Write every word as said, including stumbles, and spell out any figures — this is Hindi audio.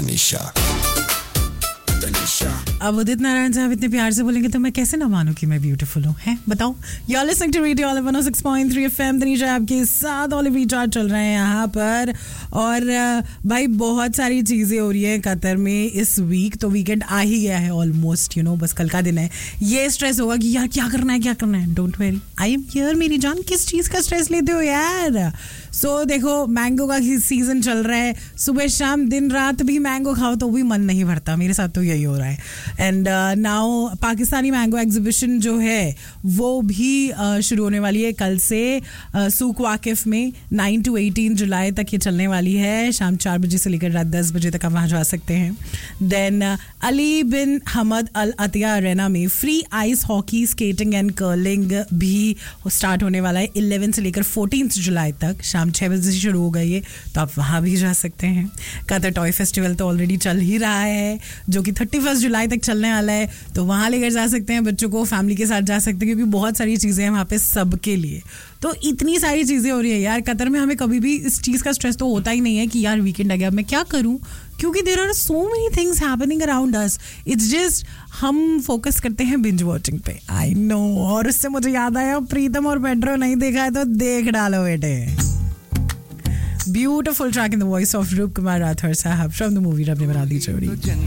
तनिषा अब उदित नारायण साहब इतने प्यार से बोलेंगे तो मैं कैसे ना मानूं कि मैं ब्यूटीफुल हूँ, हैं बताओ. You are listening to radio olive one O six point three FM. Tanisha आपके साथ ऑलिव रिचार्ज चल रहे हैं यहाँ पर. और भाई बहुत सारी चीज़ें हो रही हैं कतर में इस वीक. तो वीकेंड आ ही गया है ऑलमोस्ट, यू नो, बस कल का दिन है. ये स्ट्रेस होगा कि यार क्या करना है क्या करना है. Don't very, I am here मेरी जान. किस चीज़ का स्ट्रेस लेते हो यार. सो so, देखो मैंगो का सीजन चल रहा है. सुबह शाम दिन रात भी मैंगो खाओ तो भी मन नहीं भरता. मेरे साथ तो यही हो रहा है. And now Pakistani mango exhibition जो है वो भी uh, शुरू होने वाली है कल से uh, सूक वाकिफ में. नाइन टू एटीन जुलाई तक ये चलने वाली है. शाम चार बजे से लेकर रात दस बजे तक आप वहाँ जा सकते हैं. देन uh, अली बिन हमद अल अतिया अरेना में free ice hockey skating and curling भी स्टार्ट होने वाला है. इलेवन से लेकर फोर्टीन जुलाई तक शाम छः बजे से शुरू हो गई है, तो आप वहाँ भी जा सकते हैं. कतर टॉय फेस्टिवल तो ऑलरेडी चल ही रहा है जो कि थर्टी फर्स्ट जुलाई तक चलने वाला है. तो वहाँ लेकर जा सकते हैं बच्चों को, फैमिली के साथ जा सकते हैं क्योंकि बहुत सारी चीज़ें हैं वहाँ पे सबके लिए. तो इतनी सारी चीज़ें हो रही है यार कतर में. हमें कभी भी इस चीज़ का स्ट्रेस तो होता ही नहीं है कि यार वीकेंड आ गया अब मैं क्या करूँ, क्योंकि there are so many things happening around us. It's just हम फोकस करते हैं बिंज वॉचिंग पे. I know. और उससे मुझे याद आया प्रीतम और पेड्रो नहीं देखा है तो देख डालो बेटे. Beautiful track in the voice of Roop Kumar Rathore Sahab from the movie Rab Ne Bana Di Chodi.